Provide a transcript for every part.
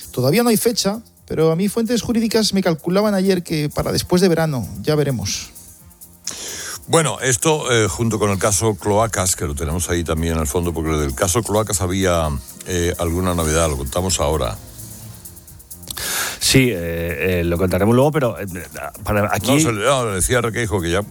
Todavía no hay fecha, pero a mí fuentes jurídicas me calculaban ayer que para después de verano, ya veremos. Bueno, esto junto con el caso Cloacas, que lo tenemos ahí también al fondo, porque del caso Cloacas había alguna novedad, lo contamos ahora. Sí, lo contaremos luego, pero para aquí... No, decía Requeijo que ya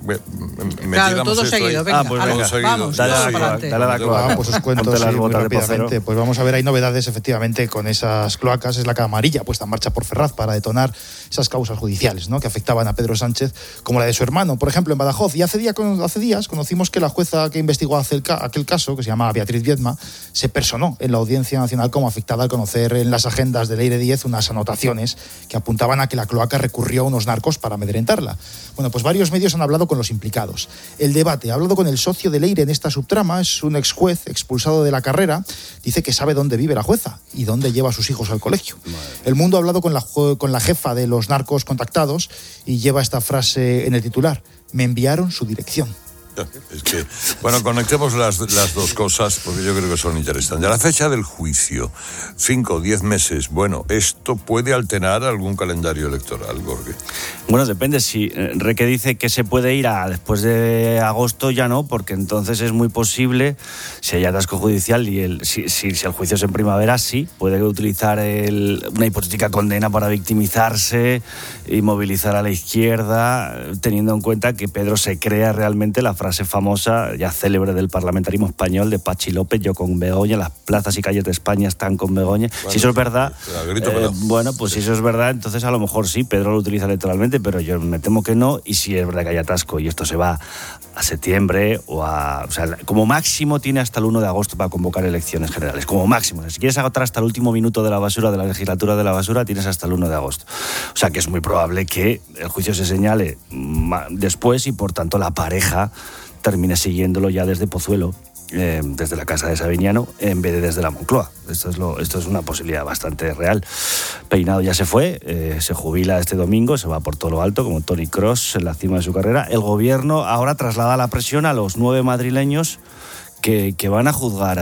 claro, todo seguido, venga, vamos, dale a la cloaca. Pues os cuento muy rápidamente. Pues vamos a ver, hay novedades efectivamente con esas cloacas, es la cama amarilla puesta en marcha por Ferraz para detonar esas causas judiciales, ¿no?, que afectaban a Pedro Sánchez, como la de su hermano, por ejemplo, en Badajoz. Y hace días conocimos que la jueza que investigó aquel caso, que se llama Beatriz Viedma, se personó en la Audiencia Nacional como afectada al conocer en las agendas de Leire Díez unas anotaciones que apuntaban a que la cloaca recurrió a unos narcos para amedrentarla. Bueno, pues varios medios han hablado con los implicados. El Debate ha hablado con el socio de Leire en esta subtrama, es un ex juez expulsado de la carrera, dice que sabe dónde vive la jueza y dónde lleva a sus hijos al colegio. El Mundo ha hablado con la jefa de los narcos contactados y lleva esta frase en el titular: me enviaron su dirección. Es que, bueno, conectemos las dos cosas porque yo creo que son interesantes. La fecha del juicio, 5 o 10 meses. Bueno, ¿esto puede alterar algún calendario electoral, Jorge? Bueno, depende. Si Reque dice que se puede ir a después de agosto, ya no, porque entonces es muy posible, si hay atasco judicial y si el juicio es en primavera, sí, puede utilizar una hipotética condena para victimizarse y movilizar a la izquierda, teniendo en cuenta que Pedro se crea realmente la frase famosa, ya célebre del parlamentarismo español, de Pachi López: yo con Begoña, las plazas y calles de España están con Begoña. Bueno, si eso es verdad, bueno, pues si eso es verdad, entonces a lo mejor sí, Pedro lo utiliza electoralmente, pero yo me temo que no, y si es verdad que hay atasco y esto se va a septiembre o sea, como máximo tiene hasta el 1 de agosto para convocar elecciones generales, como máximo. Si quieres agotar hasta el último minuto de la basura, de la legislatura de la basura, tienes hasta el 1 de agosto. O sea que es muy probable que el juicio se señale después y por tanto la pareja termine siguiéndolo ya desde Pozuelo, desde la casa de Sabiñano, en vez de desde la Moncloa. Esto es una posibilidad bastante real. Peinado ya se fue, se jubila este domingo, se va por todo lo alto, como Toni Kroos en la cima de su carrera. El gobierno ahora traslada la presión a los 9 madrileños que van a juzgar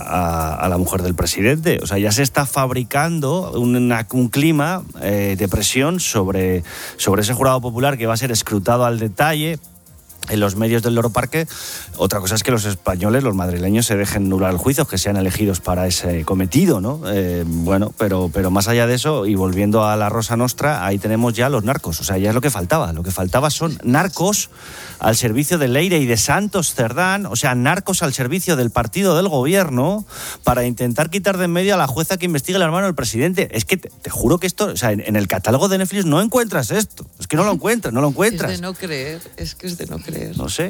a la mujer del presidente. O sea, ya se está fabricando un clima de presión sobre ese jurado popular que va a ser escrutado al detalle en los medios del Loro Parque. Otra cosa es que los españoles, los madrileños, se dejen nular el juicio, que sean elegidos para ese cometido, ¿no? Bueno, pero más allá de eso, y volviendo a la Rosa Nostra, ahí tenemos ya los narcos. O sea, ya es lo que faltaba. Lo que faltaba son narcos al servicio de Leire y de Santos Cerdán, o sea, narcos al servicio del partido del gobierno, para intentar quitar de en medio a la jueza que investiga el hermano del presidente. Es que te juro que esto, o sea, en el catálogo de Netflix no encuentras esto. Es que no lo encuentras. Es de no creer, es que es de no creer. No sé.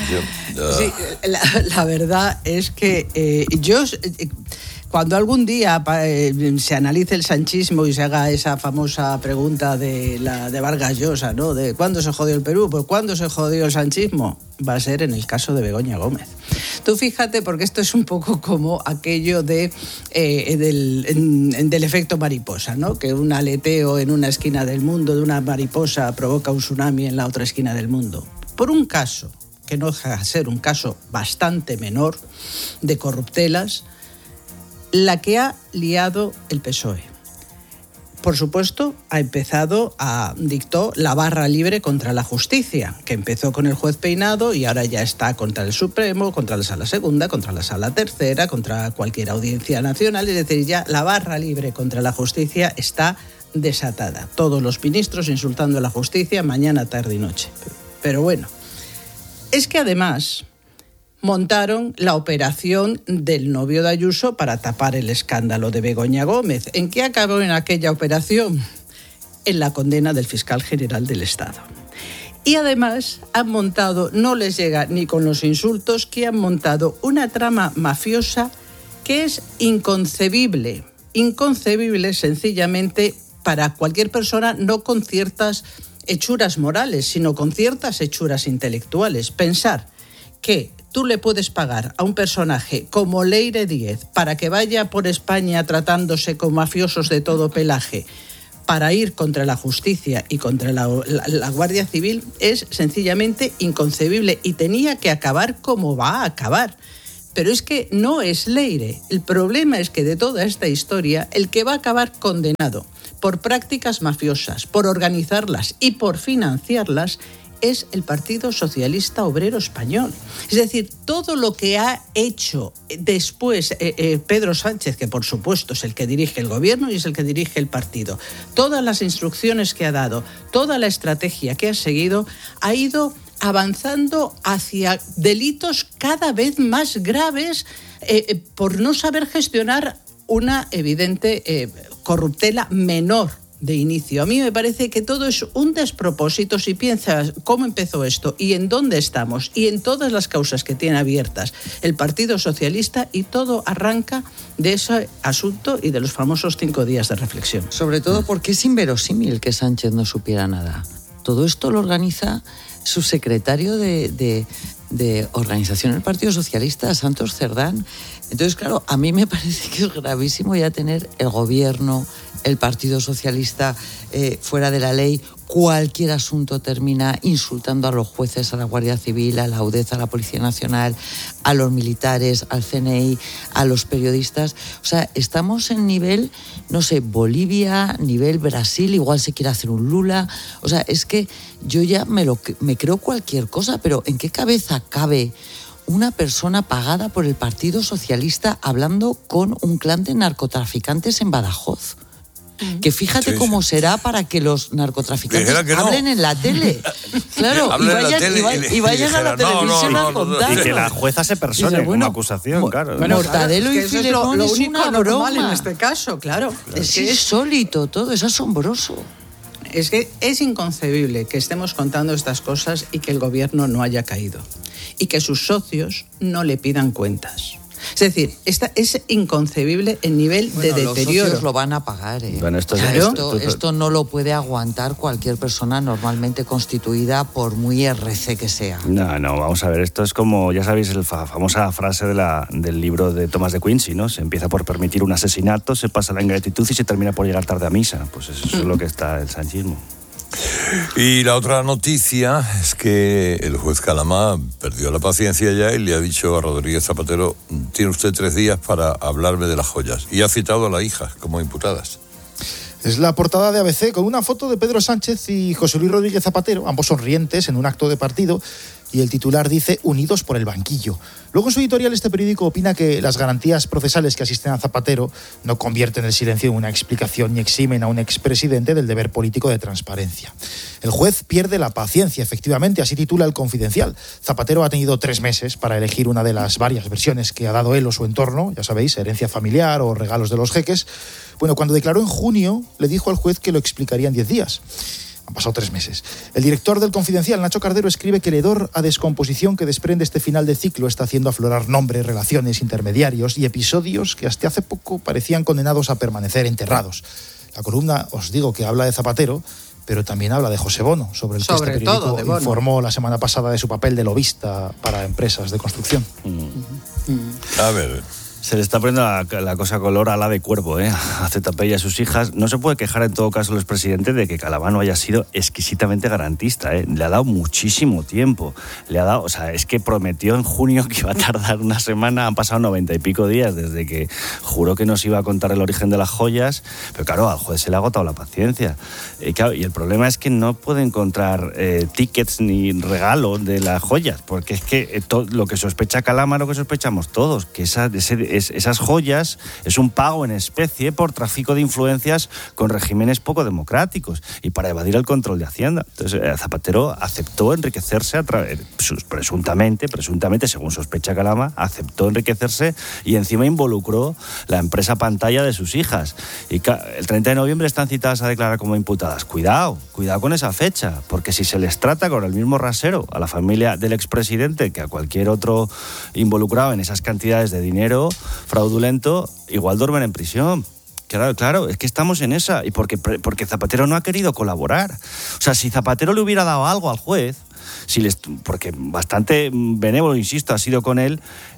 Sí, la verdad es que yo... Cuando algún día se analice el sanchismo y se haga esa famosa pregunta de Vargas Llosa, ¿no?, de ¿cuándo se jodió el Perú? Pues ¿cuándo se jodió el sanchismo? Va a ser en el caso de Begoña Gómez. Tú fíjate, porque esto es un poco como aquello del efecto mariposa, ¿no?, que un aleteo en una esquina del mundo de una mariposa provoca un tsunami en la otra esquina del mundo. Por un caso, que no deja de ser un caso bastante menor, de corruptelas, la que ha liado el PSOE. Por supuesto, dictó la barra libre contra la justicia, que empezó con el juez Peinado y ahora ya está contra el Supremo, contra la Sala Segunda, contra la Sala Tercera, contra cualquier audiencia nacional. Es decir, ya la barra libre contra la justicia está desatada. Todos los ministros insultando a la justicia mañana, tarde y noche. Pero bueno, es que además montaron la operación del novio de Ayuso para tapar el escándalo de Begoña Gómez. ¿En qué acabó en aquella operación? En la condena del fiscal general del Estado. Y además han montado, no les llega ni con los insultos, que han montado una trama mafiosa que es inconcebible sencillamente para cualquier persona, no con ciertas hechuras morales, sino con ciertas hechuras intelectuales. Pensar que tú le puedes pagar a un personaje como Leire Díez para que vaya por España tratándose con mafiosos de todo pelaje para ir contra la justicia y contra la Guardia Civil es sencillamente inconcebible y tenía que acabar como va a acabar. Pero es que no es Leire. El problema es que de toda esta historia, el que va a acabar condenado por prácticas mafiosas, por organizarlas y por financiarlas, es el Partido Socialista Obrero Español. Es decir, todo lo que ha hecho después Pedro Sánchez, que por supuesto es el que dirige el gobierno y es el que dirige el partido, todas las instrucciones que ha dado, toda la estrategia que ha seguido, ha ido avanzando hacia delitos cada vez más graves por no saber gestionar una evidente corruptela menor de inicio. A mí me parece que todo es un despropósito si piensas cómo empezó esto y en dónde estamos y en todas las causas que tiene abiertas el Partido Socialista, y todo arranca de ese asunto y de los famosos 5 días de reflexión. Sobre todo porque es inverosímil que Sánchez no supiera nada. Todo esto lo organiza su secretario de organización del Partido Socialista, Santos Cerdán. Entonces, claro, a mí me parece que es gravísimo ya tener el gobierno, el Partido Socialista fuera de la ley. Cualquier asunto termina insultando a los jueces, a la Guardia Civil, a la UDEZ, a la Policía Nacional, a los militares, al CNI, a los periodistas. O sea, estamos en nivel, no sé, Bolivia, nivel Brasil, igual se quiere hacer un Lula. O sea, es que yo ya me creo cualquier cosa, pero ¿en qué cabeza cabe una persona pagada por el Partido Socialista hablando con un clan de narcotraficantes en Badajoz? Que fíjate cómo será para que los narcotraficantes hablen en la tele. Claro, y vayan a la televisión a contarlo. Y que la jueza se persone como acusación, claro. Mortadelo y Filemón es una broma. En este caso, claro. Es insólito todo, es asombroso. Es que es inconcebible que estemos contando estas cosas y que el gobierno no haya caído y que sus socios no le pidan cuentas. Es decir, es inconcebible el nivel de deterioro. Los socios lo van a pagar. Bueno, esto no lo puede aguantar cualquier persona normalmente constituida, por muy RC que sea. No, vamos a ver, esto es como, ya sabéis, la famosa frase del libro de Thomas de Quincy, ¿no? Se empieza por permitir un asesinato, se pasa la ingratitud y se termina por llegar tarde a misa. Pues eso es lo que está el sanchismo. Y la otra noticia es que el juez Calamá perdió la paciencia ya y le ha dicho a Rodríguez Zapatero: tiene usted 3 días para hablarme de las joyas. Y ha citado a la hija como imputadas. Es la portada de ABC con una foto de Pedro Sánchez y José Luis Rodríguez Zapatero, ambos sonrientes en un acto de partido, y el titular dice: unidos por el banquillo. Luego en su editorial este periódico opina que las garantías procesales que asisten a Zapatero no convierten el silencio en una explicación ni eximen a un expresidente del deber político de transparencia. El juez pierde la paciencia, efectivamente, así titula El Confidencial. Zapatero ha tenido 3 meses para elegir una de las varias versiones que ha dado él o su entorno, ya sabéis, herencia familiar o regalos de los jeques. Bueno, cuando declaró en junio, le dijo al juez que lo explicaría en 10 días. Han pasado 3 meses. El director del Confidencial, Nacho Cardero, escribe que el hedor a descomposición que desprende este final de ciclo está haciendo aflorar nombres, relaciones, intermediarios y episodios que hasta hace poco parecían condenados a permanecer enterrados. La columna, os digo, que habla de Zapatero, pero también habla de José Bono, sobre el que este periódico informó la semana pasada de su papel de lobista para empresas de construcción. A ver... Se le está poniendo la cosa color a la de cuervo, a ZP y a sus hijas. No se puede quejar en todo caso el expresidente de que Calamá no haya sido exquisitamente garantista, Le ha dado muchísimo tiempo. Le ha dado, o sea, es que prometió en junio que iba a tardar una semana. Han pasado 90 y pico días desde que juró que nos iba a contar el origen de las joyas. Pero claro, al juez se le ha agotado la paciencia. Y el problema es que no puede encontrar tickets ni regalos de las joyas, porque es que lo que sospecha Calamá, lo que sospechamos todos, que esas joyas es un pago en especie por tráfico de influencias con regímenes poco democráticos y para evadir el control de Hacienda. Entonces, Zapatero aceptó enriquecerse presuntamente, según sospecha Calamá, aceptó enriquecerse y encima involucró la empresa pantalla de sus hijas. Y el 30 de noviembre están citadas a declarar como imputadas. Cuidado con esa fecha, porque si se les trata con el mismo rasero a la familia del expresidente que a cualquier otro involucrado en esas cantidades de dinero fraudulento, igual duermen en prisión. Claro, es que estamos en esa. Y porque Zapatero no ha querido colaborar. O sea, si Zapatero le hubiera dado algo al juez, porque bastante benévolo, insisto, ha sido con él,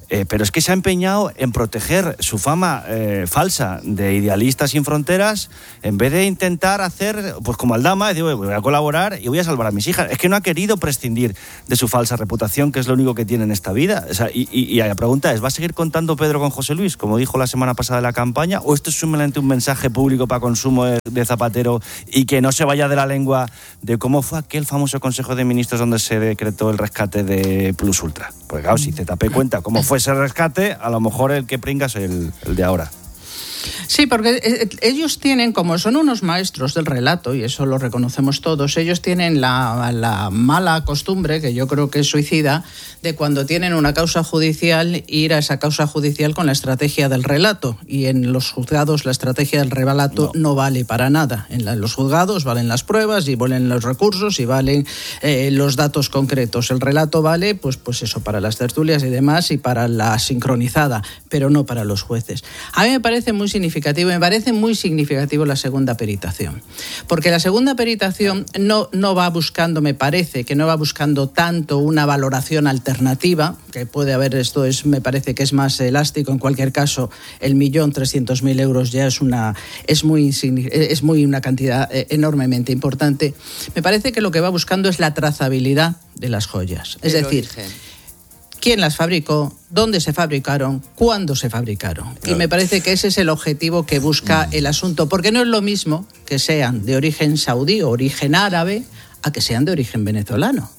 pero es que se ha empeñado en proteger su fama falsa de idealista sin fronteras, en vez de intentar hacer, pues como Aldama, decir, voy a colaborar y voy a salvar a mis hijas. Es que no ha querido prescindir de su falsa reputación, que es lo único que tiene en esta vida. O sea, y la pregunta es, ¿va a seguir contando Pedro con José Luis, como dijo la semana pasada de la campaña, o esto es simplemente un mensaje público para consumo de Zapatero y que no se vaya de la lengua de cómo fue aquel famoso Consejo de Ministros donde se decretó el rescate de Plus Ultra? Pues claro, si ZP cuenta cómo fue ese rescate, a lo mejor el que pringa es el de ahora. Sí, porque ellos tienen, como son unos maestros del relato, y eso lo reconocemos todos, ellos tienen la mala costumbre, que yo creo que es suicida, de cuando tienen una causa judicial, ir a esa causa judicial con la estrategia del relato. Y en los juzgados la estrategia del relato no vale para nada. En los juzgados valen las pruebas y valen los recursos y valen los datos concretos. El relato vale, pues eso, para las tertulias y demás y para la sincronizada, pero no para los jueces. A mí me parece muy significativo la segunda peritación, porque la segunda peritación no va buscando, me parece que no va buscando tanto una valoración alternativa, que puede haber, me parece que es más elástico. En cualquier caso, el 1.300.000 euros ya es una cantidad enormemente importante. Me parece que lo que va buscando es la trazabilidad de las joyas, es decir, quién las fabricó, dónde se fabricaron, cuándo se fabricaron. Claro. Y me parece que ese es el objetivo que busca el asunto, porque no es lo mismo que sean de origen saudí o origen árabe a que sean de origen venezolano.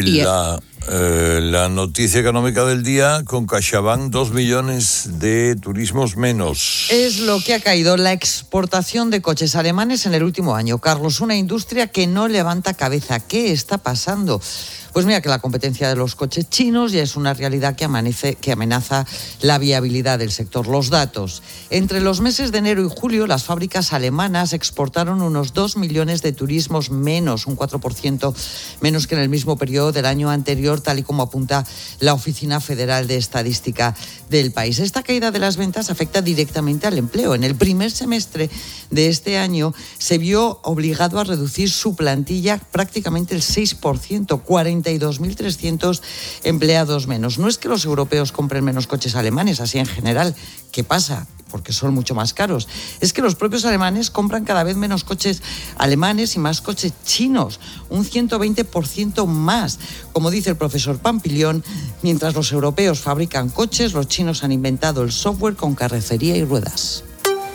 La noticia económica del día, con CaixaBank 2 millones de turismos menos. Es lo que ha caído la exportación de coches alemanes en el último año. Carlos, una industria que no levanta cabeza. ¿Qué está pasando? Pues mira que la competencia de los coches chinos ya es una realidad que amenaza la viabilidad del sector. Los datos. Entre los meses de enero y julio, las fábricas alemanas exportaron unos 2 millones de turismos menos, un 4% menos que en el mismo periodo del año anterior, tal y como apunta la Oficina Federal de Estadística del país. Esta caída de las ventas afecta directamente al empleo. En el primer semestre de este año se vio obligado a reducir su plantilla prácticamente el 6%, 42.300 empleados menos. No es que los europeos compren menos coches alemanes, así en general. ¿Qué pasa? Porque son mucho más caros. Es que los propios alemanes compran cada vez menos coches alemanes y más coches chinos, un 120% más. Como dice el profesor Pampillón, mientras los europeos fabrican coches, los chinos han inventado el software con carrocería y ruedas.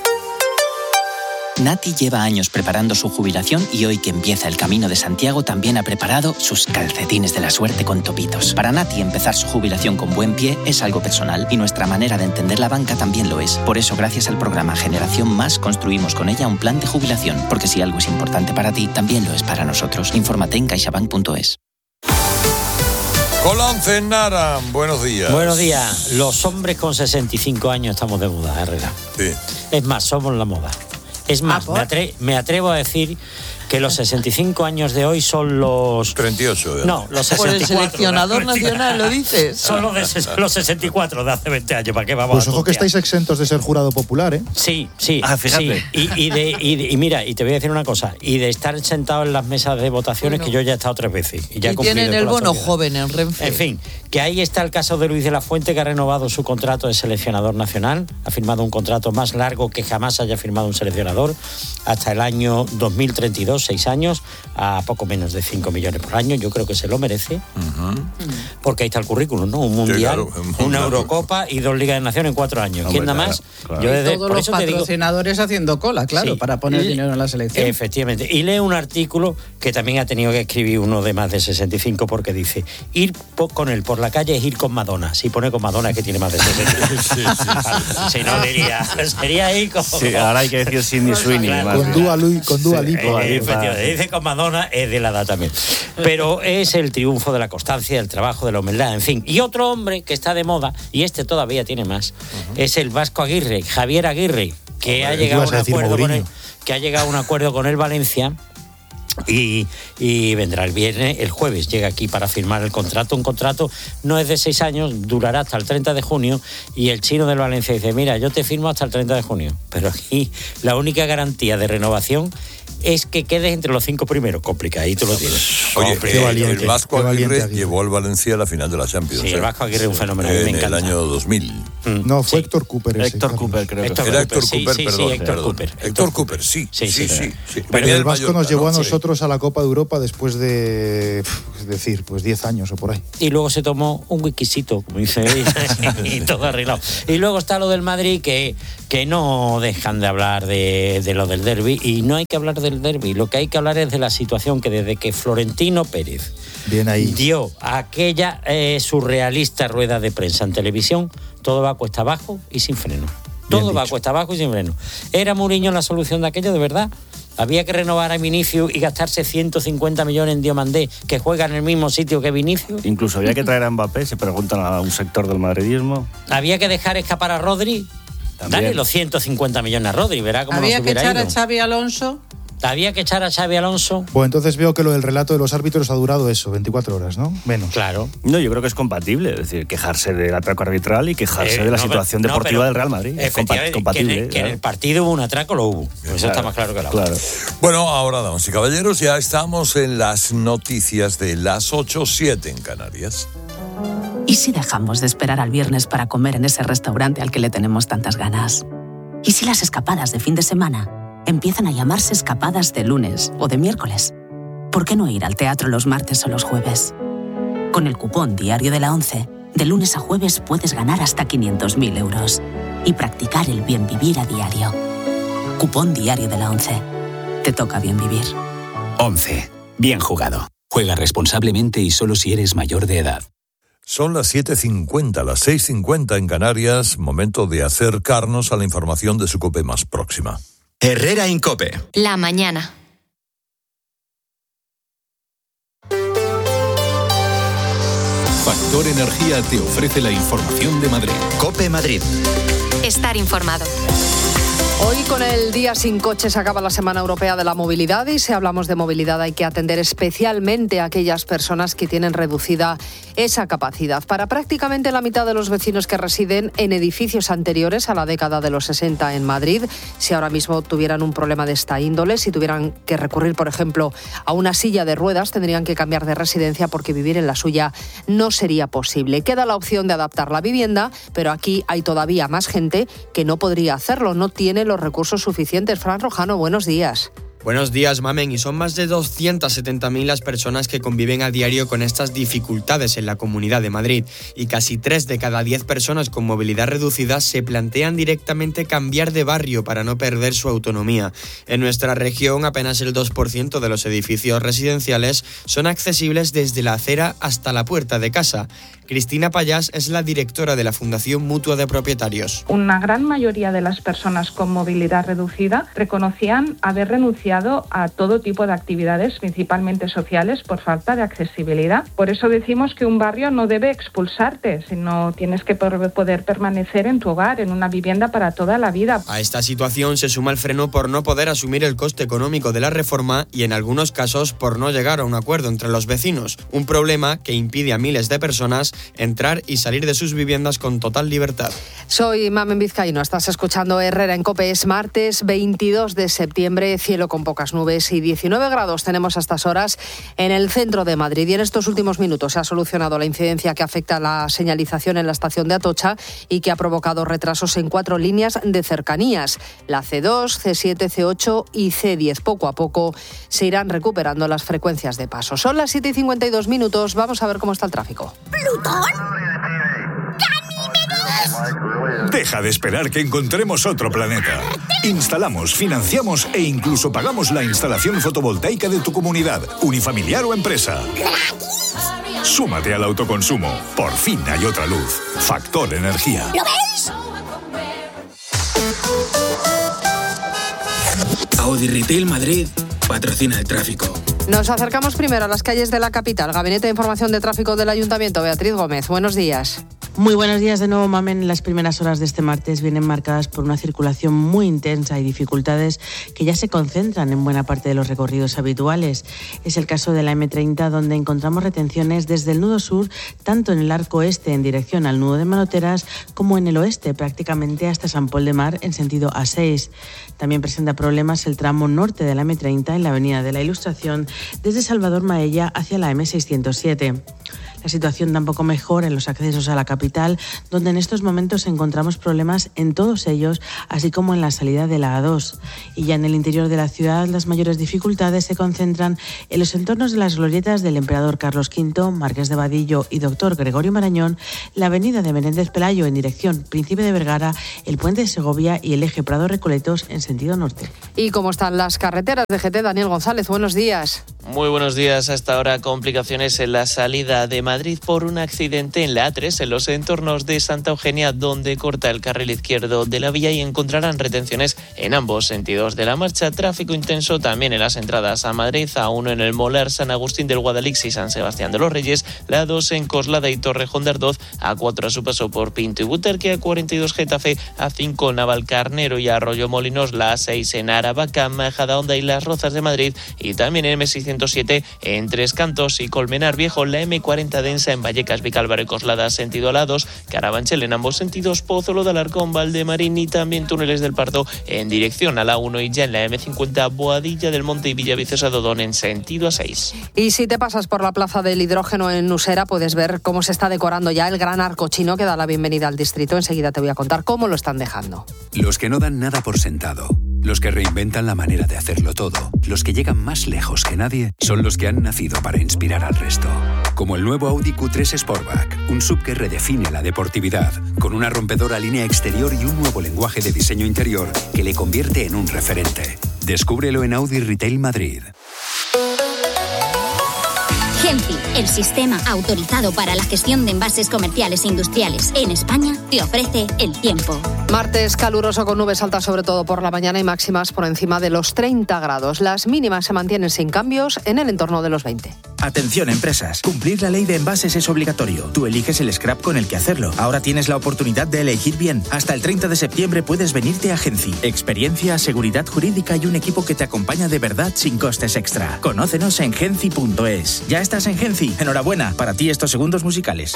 Nati lleva años preparando su jubilación y hoy que empieza el Camino de Santiago también ha preparado sus calcetines de la suerte con topitos. Para Nati empezar su jubilación con buen pie es algo personal y nuestra manera de entender la banca también lo es. Por eso, gracias al programa Generación Más, construimos con ella un plan de jubilación, porque si algo es importante para ti, también lo es para nosotros. Infórmate en caixabank.es. Colón Cenara, buenos días. Buenos días. Los hombres con 65 años estamos de moda, Herrera. Sí. Es más, somos la moda. Es más, me atrevo a decir que los 65 años de hoy son los... 38. No, los 64. Por el seleccionador nacional, ¿lo dices? Son los 64 de hace 20 años. ¿Para qué vamos pues a ojo que estáis exentos de ser jurado popular, ¿eh? Sí. Fíjate. Sí. Y mira, y te voy a decir una cosa. Y de estar sentado en las mesas de votaciones, que yo ya he estado 3 veces. Y tienen el bono joven en Renfe. En fin, que ahí está el caso de Luis de la Fuente, que ha renovado su contrato de seleccionador nacional. Ha firmado un contrato más largo que jamás haya firmado un seleccionador, hasta el año 2032, 6 años, a poco menos de 5 millones por año. Yo creo que se lo merece, porque ahí está el currículum, ¿no? Un mundial, sí, claro, una Eurocopa y 2 Ligas de Naciones en 4 años. ¿Quién da más? Claro. Yo todos los patrocinadores haciendo cola, claro, sí, para poner dinero en la selección. Efectivamente. Y lee un artículo que también ha tenido que escribir uno de más de 65, porque dice, ir con él por la calle es ir con Madonna. Si pone con Madonna es que tiene más de 65. Si no, sería ahí como... Sí, ahora hay que decir Sidney Sweeney. Claro. Con Dua Lipa. Efectivamente, dice con Madonna, es de la edad también. Pero es el triunfo de la constancia, del trabajo, de la humildad, en fin. Y otro hombre que está de moda, y este todavía tiene más, es el vasco Aguirre, Javier Aguirre, que ha llegado a un acuerdo con el Valencia y vendrá el jueves, llega aquí para firmar el contrato. Un contrato no es de 6 años, durará hasta el 30 de junio y el chino del Valencia dice, mira, yo te firmo hasta el 30 de junio, pero aquí la única garantía de renovación es que quedes entre los 5 primeros. Complicadito lo tienes. Oye, el Vasco Aguirre llevó al Valencia a la final de la Champions. Sí, el Vasco Aguirre es un fenómeno. Me encanta. En el año 2000. No, fue Héctor Cooper. Héctor Cooper, creo que fue. Era Héctor Cooper, perdón. Héctor Cooper, sí. Pero el Vasco nos llevó a nosotros a la Copa de Europa después de, es decir, pues 10 años o por ahí. Y luego se tomó un whiskycito, como dice y todo arreglado. Y luego está lo del Madrid, que no dejan de hablar de lo del derbi, y no hay que hablar del derbi. Lo que hay que hablar es de la situación que desde que Florentino Pérez dio aquella surrealista rueda de prensa en televisión, todo va cuesta abajo y sin freno. Todo va cuesta abajo y sin freno. ¿Era Mourinho la solución de aquello, de verdad? Había que renovar a Vinicius y gastarse 150 millones en Diomandé, que juega en el mismo sitio que Vinicius. Incluso había que traer a Mbappé, se preguntan a un sector del madridismo. Había que dejar escapar a Rodri. También. Dale los 150 millones a Rodri, verá cómo nos hubiera ido. Había que echar a Xabi Alonso. Había que echar a Xabi Alonso. Pues entonces veo que lo del relato de los árbitros ha durado eso, 24 horas, ¿no? Menos. Claro. No, yo creo que es compatible, es decir, quejarse del atraco arbitral y quejarse de la situación deportiva del Real Madrid. Es compatible. Que en el partido hubo un atraco, lo hubo. Eso está más claro que el agua. Claro. Bueno, ahora, damas y caballeros, ya estamos en las noticias de las 8:07 en Canarias. ¿Y si dejamos de esperar al viernes para comer en ese restaurante al que le tenemos tantas ganas? ¿Y si las escapadas de fin de semana empiezan a llamarse escapadas de lunes o de miércoles? ¿Por qué no ir al teatro los martes o los jueves? Con el cupón Diario de la ONCE, de lunes a jueves puedes ganar hasta 500.000 euros y practicar el bien vivir a diario. Cupón Diario de la ONCE. Te toca bien vivir. 11. Bien jugado. Juega responsablemente y solo si eres mayor de edad. Son las 7:50, las 6:50 en Canarias, momento de acercarnos a la información de su COPE más próxima. Herrera Incope. La mañana. Factor Energía te ofrece la información de Madrid. COPE Madrid. Estar informado. Hoy con el Día Sin Coche se acaba la Semana Europea de la Movilidad y si hablamos de movilidad hay que atender especialmente a aquellas personas que tienen reducida esa capacidad. Para prácticamente la mitad de los vecinos que residen en edificios anteriores a la década de los 60 en Madrid, si ahora mismo tuvieran un problema de esta índole, si tuvieran que recurrir, por ejemplo, a una silla de ruedas, tendrían que cambiar de residencia porque vivir en la suya no sería posible. Queda la opción de adaptar la vivienda, pero aquí hay todavía más gente que no podría hacerlo, no tiene los recursos suficientes. Fran Rojano, buenos días. Buenos días, Mamen. Y son más de 270.000 las personas que conviven a diario con estas dificultades en la Comunidad de Madrid. Y casi 3 de cada 10 personas con movilidad reducida se plantean directamente cambiar de barrio para no perder su autonomía. En nuestra región, apenas el 2% de los edificios residenciales son accesibles desde la acera hasta la puerta de casa. Cristina Payás es la directora de la Fundación Mutua de Propietarios. Una gran mayoría de las personas con movilidad reducida reconocían haber renunciado a todo tipo de actividades, principalmente sociales, por falta de accesibilidad. Por eso decimos que un barrio no debe expulsarte, sino tienes que poder permanecer en tu hogar, en una vivienda para toda la vida. A esta situación se suma el freno por no poder asumir el coste económico de la reforma y en algunos casos por no llegar a un acuerdo entre los vecinos. Un problema que impide a miles de personas entrar y salir de sus viviendas con total libertad. Soy Mamen Vizcaíno, estás escuchando Herrera en COPE. Es martes 22 de septiembre, cielo con pocas nubes y 19 grados tenemos a estas horas en el centro de Madrid. Y en estos últimos minutos se ha solucionado la incidencia que afecta a la señalización en la estación de Atocha y que ha provocado retrasos en 4 líneas de cercanías. La C2, C7, C8 y C10. Poco a poco se irán recuperando las frecuencias de paso. Son las 7:52 minutos. Vamos a ver cómo está el tráfico. ¿Plutón? Deja de esperar que encontremos otro planeta. Instalamos, financiamos e incluso pagamos la instalación fotovoltaica de tu comunidad, unifamiliar o empresa. Súmate al autoconsumo. Por fin hay otra luz. Factor Energía. ¿Lo veis? Audi Retail Madrid patrocina el tráfico. Nos acercamos primero a las calles de la capital. Gabinete de Información de Tráfico del Ayuntamiento, Beatriz Gómez. Buenos días. Muy buenos días de nuevo, Mamen. Las primeras horas de este martes vienen marcadas por una circulación muy intensa y dificultades que ya se concentran en buena parte de los recorridos habituales. Es el caso de la M30, donde encontramos retenciones desde el nudo sur, tanto en el arco este en dirección al nudo de Manoteras, como en el oeste, prácticamente hasta San Pol de Mar en sentido A6. También presenta problemas el tramo norte de la M30 en la avenida de la Ilustración, desde Salvador Maella hacia la M607. La situación tampoco mejora en los accesos a la capital, donde en estos momentos encontramos problemas en todos ellos, así como en la salida de la A2. Y ya en el interior de la ciudad, las mayores dificultades se concentran en los entornos de las glorietas del Emperador Carlos V, Marqués de Vadillo y Doctor Gregorio Marañón, la avenida de Menéndez Pelayo en dirección Príncipe de Vergara, el Puente de Segovia y el eje Prado-Recoletos en sentido norte. ¿Y cómo están las carreteras de GT? Daniel González, buenos días. Muy buenos días. Hasta ahora complicaciones en la salida de Madrid por un accidente en la A3 en los entornos de Santa Eugenia, donde corta el carril izquierdo de la vía y encontrarán retenciones en ambos sentidos de la marcha. Tráfico intenso también en las entradas a Madrid, A1 en el Molar, San Agustín del Guadalix y San Sebastián de los Reyes, la A2 en Coslada y Torrejón de Ardoz, A4 a su paso por Pinto y Butarque, A42 Getafe, A5 Navalcarnero y Arroyo Molinos, la A6 en Aravaca, Majadahonda y Las Rozas de Madrid, y también en M607 en Tres Cantos y Colmenar Viejo, la M40 densa en Vallecas, Vicálvaro y Coslada sentido a la 2, Carabanchel en ambos sentidos, Pozuelo de Alarcón, Valdemarín y también túneles del Pardo en dirección a la 1 y ya en la M50 Boadilla del Monte y Villaviciosa de Odón en sentido a 6. Y si te pasas por la Plaza del Hidrógeno en Usera, puedes ver cómo se está decorando ya el gran arco chino que da la bienvenida al distrito. Enseguida te voy a contar cómo lo están dejando. Los que no dan nada por sentado, los que reinventan la manera de hacerlo todo, los que llegan más lejos que nadie, son los que han nacido para inspirar al resto. Como el nuevo Audi Q3 Sportback, un SUV que redefine la deportividad, con una rompedora línea exterior y un nuevo lenguaje de diseño interior que le convierte en un referente. Descúbrelo en Audi Retail Madrid. Genfi, el sistema autorizado para la gestión de envases comerciales e industriales en España, te ofrece el tiempo. Martes caluroso con nubes altas sobre todo por la mañana y máximas por encima de los 30 grados. Las mínimas se mantienen sin cambios en el entorno de los 20. Atención empresas, cumplir la ley de envases es obligatorio. Tú eliges el scrap con el que hacerlo. Ahora tienes la oportunidad de elegir bien. Hasta el 30 de septiembre puedes venirte a Genci. Experiencia, seguridad jurídica y un equipo que te acompaña de verdad sin costes extra. Conócenos en genci.es. Ya estás en Genci. Enhorabuena, para ti estos segundos musicales.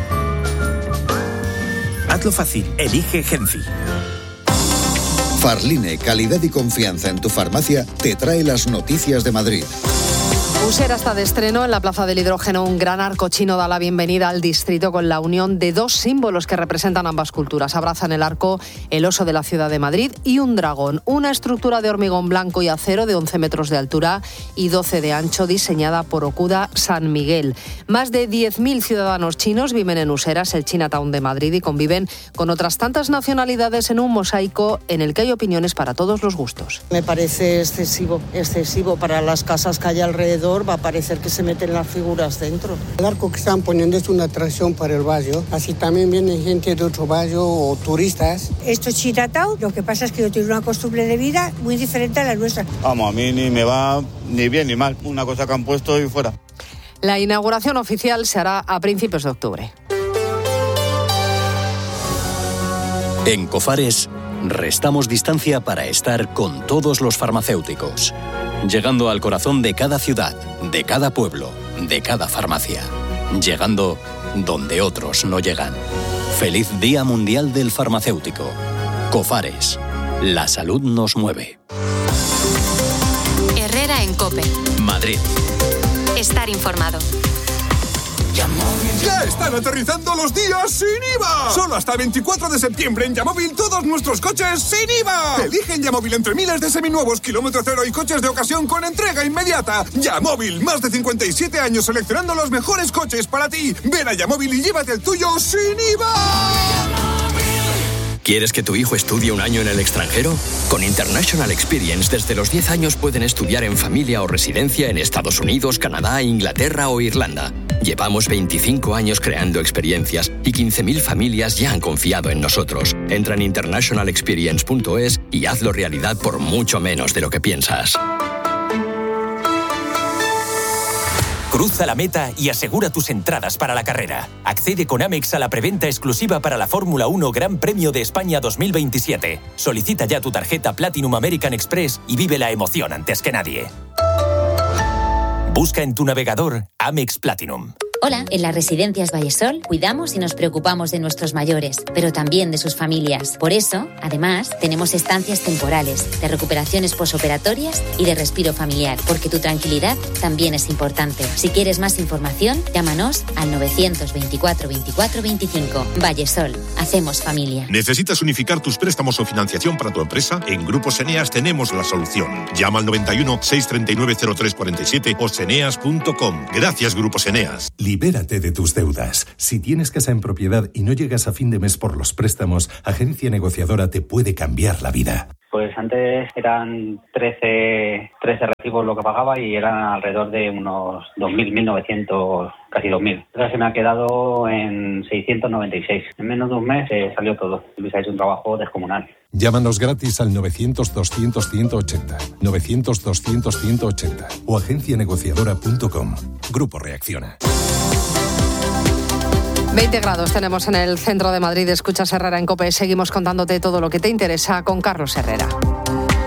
Hazlo fácil, elige Genci. Farline, calidad y confianza en tu farmacia, te trae las noticias de Madrid. Usera está de estreno en la Plaza del Hidrógeno. Un gran arco chino da la bienvenida al distrito con la unión de dos símbolos que representan ambas culturas. Abrazan el arco el oso de la ciudad de Madrid y un dragón. Una estructura de hormigón blanco y acero de 11 metros de altura y 12 de ancho, diseñada por Okuda San Miguel. Más de 10.000 ciudadanos chinos viven en Usera, es el Chinatown de Madrid, y conviven con otras tantas nacionalidades en un mosaico en el que hay opiniones para todos los gustos. Me parece excesivo para las casas que hay alrededor. Va a parecer que se meten las figuras dentro. El arco que están poniendo es una atracción para el barrio, así también viene gente de otro barrio o turistas. Esto es Chinatown, lo que pasa es que yo tengo una costumbre de vida muy diferente a la nuestra. Vamos, a mí ni me va ni bien ni mal, una cosa que han puesto y fuera. La inauguración oficial se hará a principios de octubre. En Cofares, restamos distancia para estar con todos los farmacéuticos, llegando al corazón de cada ciudad, de cada pueblo, de cada farmacia, llegando donde otros no llegan. Feliz Día Mundial del Farmacéutico. Cofares, la salud nos mueve. Herrera en COPE. Madrid. Estar informado. ¡Ya están aterrizando los días sin IVA! Solo hasta 24 de septiembre en Yamóvil todos nuestros coches sin IVA. Elige en Yamóvil entre miles de seminuevos, kilómetro cero y coches de ocasión con entrega inmediata. Yamóvil, más de 57 años seleccionando los mejores coches para ti. Ven a Yamóvil y llévate el tuyo sin IVA. ¿Quieres que tu hijo estudie un año en el extranjero? Con International Experience, desde los 10 años pueden estudiar en familia o residencia en Estados Unidos, Canadá, Inglaterra o Irlanda. Llevamos 25 años creando experiencias y 15.000 familias ya han confiado en nosotros. Entra en internationalexperience.es y hazlo realidad por mucho menos de lo que piensas. Cruza la meta y asegura tus entradas para la carrera. Accede con Amex a la preventa exclusiva para la Fórmula 1 Gran Premio de España 2027. Solicita ya tu tarjeta Platinum American Express y vive la emoción antes que nadie. Busca en tu navegador Amex Platinum. Hola, en las residencias Vallesol cuidamos y nos preocupamos de nuestros mayores, pero también de sus familias. Por eso, además, tenemos estancias temporales, de recuperaciones posoperatorias y de respiro familiar, porque tu tranquilidad también es importante. Si quieres más información, llámanos al 924 24 25. Vallesol, hacemos familia. ¿Necesitas unificar tus préstamos o financiación para tu empresa? En Grupos Eneas tenemos la solución. Llama al 91 639 0347 o seneas.com. Gracias, Grupos Eneas. Libérate de tus deudas. Si tienes casa en propiedad y no llegas a fin de mes por los préstamos, Agencia Negociadora te puede cambiar la vida. Pues antes eran 13 recibos lo que pagaba y eran alrededor de unos 2.000, 1.900, casi 2.000. Ahora se me ha quedado en 696. En menos de un mes salió todo. Luis ha hecho un trabajo descomunal. Llámanos gratis al 900-200-180, 900-200-180 o agencianegociadora.com. Grupo Reacciona. 20 grados tenemos en el centro de Madrid. Escuchas Herrera en COPE. Seguimos contándote todo lo que te interesa con Carlos Herrera.